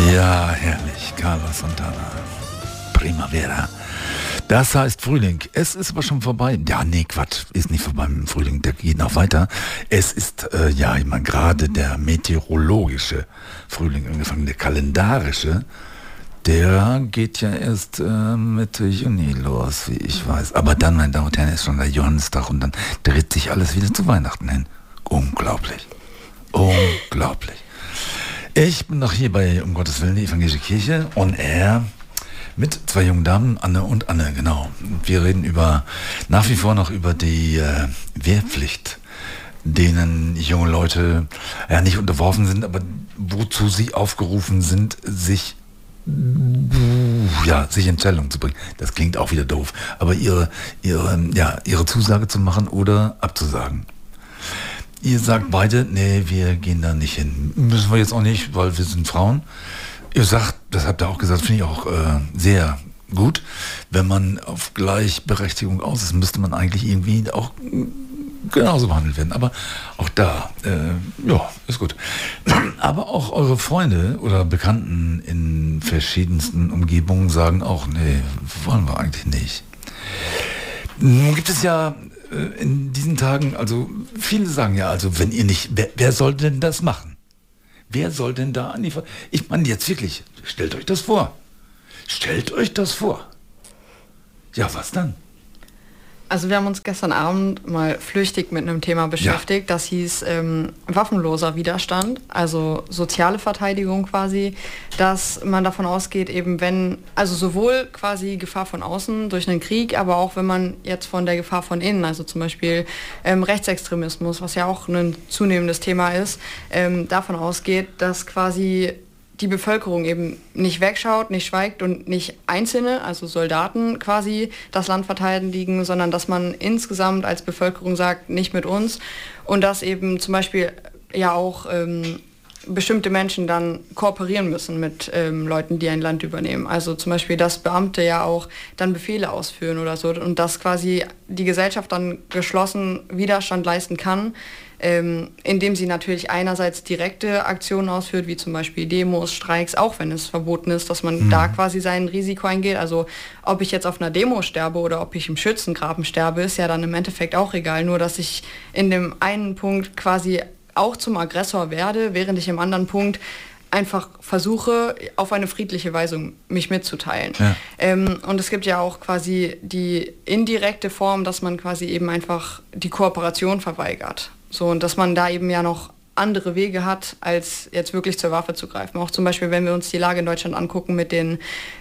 Ja, herrlich. Carlos Santana. Primavera. Das heißt Frühling. Es ist aber schon vorbei. Ja, nee, Quatsch. Ist nicht vorbei mit dem Frühling. Der geht noch weiter. Es ist, ich meine, gerade der meteorologische Frühling angefangen. Der kalendarische, der geht ja erst Mitte Juni los, wie ich weiß. Aber dann, meine Damen und Herren, ist schon der Johannistag und dann dreht sich alles wieder zu Weihnachten hin. Unglaublich. Unglaublich. Ich bin noch hier bei, um Gottes Willen, die Evangelische Kirche on Air mit zwei jungen Damen, Anne und Anne, genau. Wir reden nach wie vor noch über die Wehrpflicht, denen junge Leute ja nicht unterworfen sind, aber wozu sie aufgerufen sind, sich in Stellung zu bringen. Das klingt auch wieder doof, aber ihre Zusage zu machen oder abzusagen. Ihr sagt beide, nee, wir gehen da nicht hin. Müssen wir jetzt auch nicht, weil wir sind Frauen. Ihr sagt, das habt ihr auch gesagt, finde ich auch sehr gut. Wenn man auf Gleichberechtigung aus ist, müsste man eigentlich irgendwie auch genauso behandelt werden. Aber auch da, ist gut. Aber auch eure Freunde oder Bekannten in verschiedensten Umgebungen sagen auch, nee, wollen wir eigentlich nicht. Nun gibt es ja in diesen Tagen, also viele sagen ja, also wenn ihr nicht, wer soll denn das machen? Wer soll denn da an die... Ich meine jetzt wirklich, stellt euch das vor. Stellt euch das vor. Ja, was dann? Also wir haben uns gestern Abend mal flüchtig mit einem Thema beschäftigt. Ja. Das hieß waffenloser Widerstand, also soziale Verteidigung quasi, dass man davon ausgeht, eben wenn, also sowohl quasi Gefahr von außen durch einen Krieg, aber auch wenn man jetzt von der Gefahr von innen, also zum Beispiel Rechtsextremismus, was ja auch ein zunehmendes Thema ist, davon ausgeht, dass quasi die Bevölkerung eben nicht wegschaut, nicht schweigt und nicht Einzelne, also Soldaten quasi, das Land verteidigen, sondern dass man insgesamt als Bevölkerung sagt, nicht mit uns und dass eben zum Beispiel ja auch bestimmte Menschen dann kooperieren müssen mit Leuten, die ein Land übernehmen. Also zum Beispiel, dass Beamte ja auch dann Befehle ausführen oder so und dass quasi die Gesellschaft dann geschlossen Widerstand leisten kann, indem sie natürlich einerseits direkte Aktionen ausführt, wie zum Beispiel Demos, Streiks, auch wenn es verboten ist, dass man da quasi sein Risiko eingeht. Also ob ich jetzt auf einer Demo sterbe oder ob ich im Schützengraben sterbe, ist ja dann im Endeffekt auch egal. Nur dass ich in dem einen Punkt quasi auch zum Aggressor werde, während ich im anderen Punkt einfach versuche, auf eine friedliche Weise mich mitzuteilen. Ja. Und es gibt ja auch quasi die indirekte Form, dass man quasi eben einfach die Kooperation verweigert. So, und dass man da eben ja noch andere Wege hat, als jetzt wirklich zur Waffe zu greifen. Auch zum Beispiel, wenn wir uns die Lage in Deutschland angucken mit den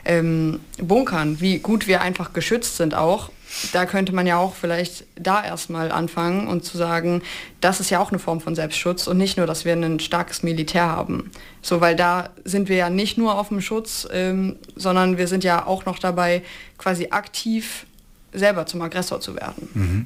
Bunkern, wie gut wir einfach geschützt sind auch, da könnte man ja auch vielleicht da erstmal anfangen und zu sagen, das ist ja auch eine Form von Selbstschutz und nicht nur, dass wir ein starkes Militär haben. So, weil da sind wir ja nicht nur auf dem Schutz, sondern wir sind ja auch noch dabei, quasi aktiv selber zum Aggressor zu werden.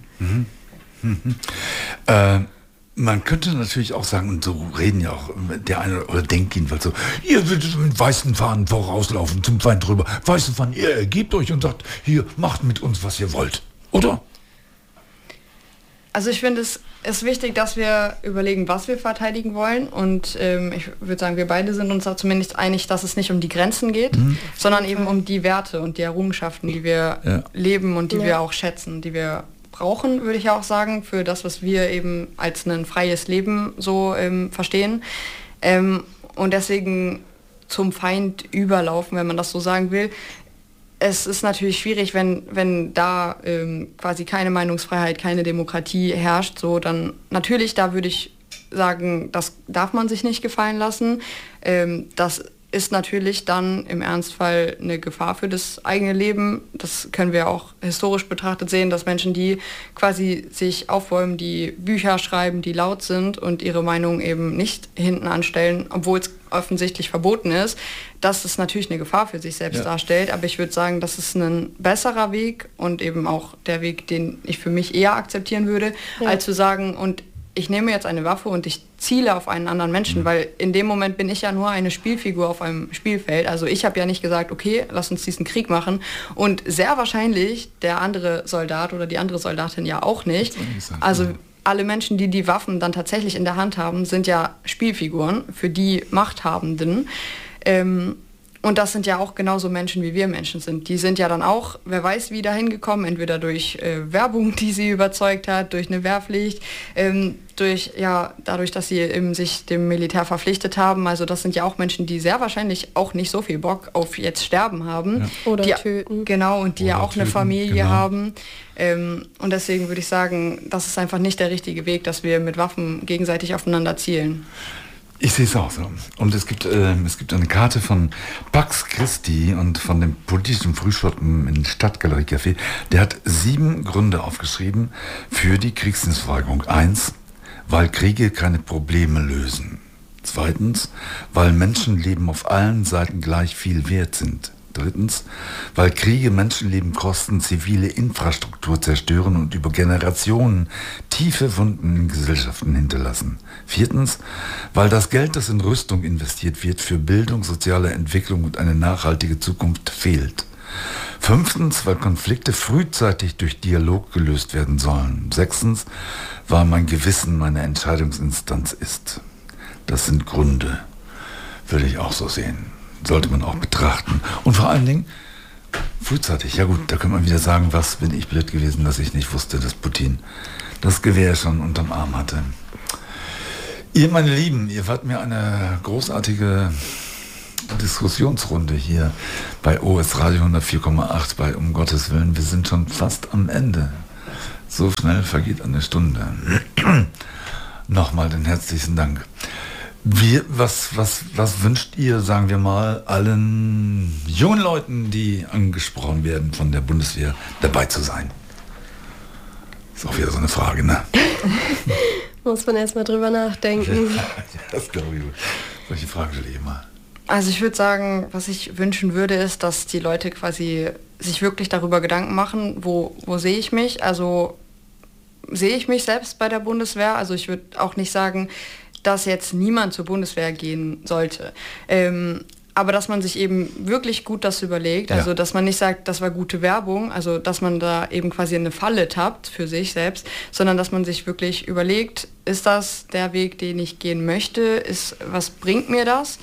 Man könnte natürlich auch sagen, und so reden ja auch der eine oder denkt jedenfalls so, ihr würdet mit weißen Fahnen vorauslaufen zum Feind drüber. Weißen Fahnen, ihr ergebt euch und sagt, hier, macht mit uns, was ihr wollt. Oder? Also ich finde, es ist wichtig, dass wir überlegen, was wir verteidigen wollen. Und ich würde sagen, wir beide sind uns da zumindest einig, dass es nicht um die Grenzen geht, sondern eben um die Werte und die Errungenschaften, die wir leben und die wir auch schätzen, die wir brauchen, würde ich auch sagen, für das, was wir eben als ein freies Leben so verstehen. Und deswegen zum Feind überlaufen, wenn man das so sagen will. Es ist natürlich schwierig, wenn da quasi keine Meinungsfreiheit, keine Demokratie herrscht, so dann natürlich, da würde ich sagen, das darf man sich nicht gefallen lassen. Das ist natürlich dann im Ernstfall eine Gefahr für das eigene Leben. Das können wir auch historisch betrachtet sehen, dass Menschen, die quasi sich aufbäumen, die Bücher schreiben, die laut sind und ihre Meinung eben nicht hinten anstellen, obwohl es offensichtlich verboten ist, dass es natürlich eine Gefahr für sich selbst darstellt. Aber ich würde sagen, das ist ein besserer Weg und eben auch der Weg, den ich für mich eher akzeptieren würde, als zu sagen, und ich nehme jetzt eine Waffe und ich ziele auf einen anderen Menschen, weil in dem Moment bin ich ja nur eine Spielfigur auf einem Spielfeld. Also ich habe ja nicht gesagt, okay, lass uns diesen Krieg machen. Und sehr wahrscheinlich der andere Soldat oder die andere Soldatin ja auch nicht. Also alle Menschen, die die Waffen dann tatsächlich in der Hand haben, sind ja Spielfiguren für die Machthabenden. Und das sind ja auch genauso Menschen, wie wir Menschen sind. Die sind ja dann auch, wer weiß wie dahin gekommen, entweder durch Werbung, die sie überzeugt hat, durch eine Wehrpflicht, dadurch, dass sie eben sich dem Militär verpflichtet haben. Also das sind ja auch Menschen, die sehr wahrscheinlich auch nicht so viel Bock auf jetzt sterben haben. Ja. Oder die, töten. Genau, und die Oder ja auch töten, eine Familie genau. haben. Und deswegen würde ich sagen, das ist einfach nicht der richtige Weg, dass wir mit Waffen gegenseitig aufeinander zielen. Ich sehe es auch so. Und es gibt eine Karte von Pax Christi und von dem politischen Frühschoppen in Stadtgalerie Café. Der hat 7 Gründe aufgeschrieben für die Kriegsdienstverweigerung. 1, weil Kriege keine Probleme lösen. 2, weil Menschenleben auf allen Seiten gleich viel wert sind. 3, weil Kriege Menschenleben kosten, zivile Infrastruktur zerstören und über Generationen tiefe Wunden in Gesellschaften hinterlassen. 4, weil das Geld, das in Rüstung investiert wird, für Bildung, soziale Entwicklung und eine nachhaltige Zukunft fehlt. 5, weil Konflikte frühzeitig durch Dialog gelöst werden sollen. 6, weil mein Gewissen meine Entscheidungsinstanz ist. Das sind Gründe, würde ich auch so sehen. Sollte man auch betrachten. Und vor allen Dingen frühzeitig. Ja gut, da kann man wieder sagen, was bin ich blöd gewesen, dass ich nicht wusste, dass Putin das Gewehr schon unterm Arm hatte. Ihr, meine Lieben, ihr wart mir eine großartige Diskussionsrunde hier bei OS Radio 104,8 bei Um Gottes Willen. Wir sind schon fast am Ende. So schnell vergeht eine Stunde. Nochmal den herzlichen Dank. Was wünscht ihr, sagen wir mal, allen jungen Leuten, die angesprochen werden von der Bundeswehr, dabei zu sein? Ist auch wieder so eine Frage, ne? Muss man erstmal drüber nachdenken. Ja, das glaube ich. Solche Fragen stelle ich immer. Also ich würde sagen, was ich wünschen würde, ist, dass die Leute quasi sich wirklich darüber Gedanken machen, wo sehe ich mich? Also sehe ich mich selbst bei der Bundeswehr? Also ich würde auch nicht sagen, dass jetzt niemand zur Bundeswehr gehen sollte. Aber dass man sich eben wirklich gut das überlegt, also dass man nicht sagt, das war gute Werbung, also dass man da eben quasi in eine Falle tappt für sich selbst, sondern dass man sich wirklich überlegt, ist das der Weg, den ich gehen möchte? Was bringt mir das?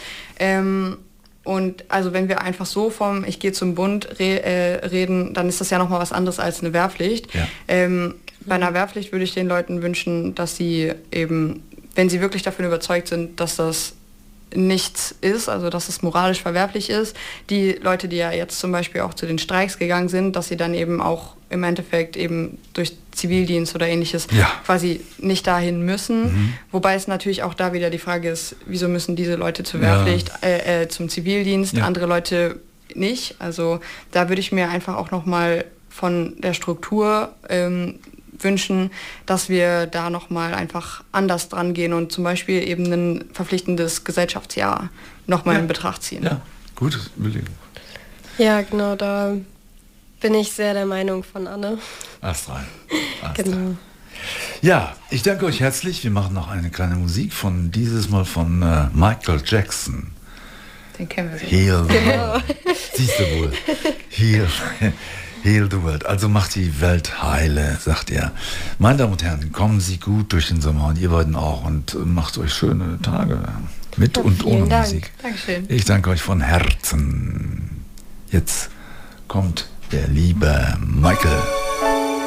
Und also wenn wir einfach so vom Ich gehe zum Bund reden, dann ist das ja nochmal was anderes als eine Wehrpflicht. Ja. Bei einer Wehrpflicht würde ich den Leuten wünschen, dass sie eben, wenn sie wirklich davon überzeugt sind, dass das nichts ist, also dass es moralisch verwerflich ist, die Leute, die ja jetzt zum Beispiel auch zu den Streiks gegangen sind, dass sie dann eben auch im Endeffekt eben durch Zivildienst oder ähnliches quasi nicht dahin müssen. Wobei es natürlich auch da wieder die Frage ist, wieso müssen diese Leute zur Wehrpflicht, zum Zivildienst, andere Leute nicht. Also da würde ich mir einfach auch nochmal von der Struktur wünschen, dass wir da nochmal einfach anders dran gehen und zum Beispiel eben ein verpflichtendes Gesellschaftsjahr nochmal in Betracht ziehen. Ja, gute Überlegung. Ja, genau, da bin ich sehr der Meinung von Anne. Ast rein. Genau. Ja, ich danke euch herzlich. Wir machen noch eine kleine Musik dieses Mal von Michael Jackson. Den kennen wir. Heal the World. Siehst du wohl. Heal the World. Also macht die Welt heile, sagt er. Meine Damen und Herren, kommen Sie gut durch den Sommer und ihr beiden auch und macht euch schöne Tage mit und ohne Dank. Musik. Dankeschön. Ich danke euch von Herzen. Jetzt kommt der liebe Michael.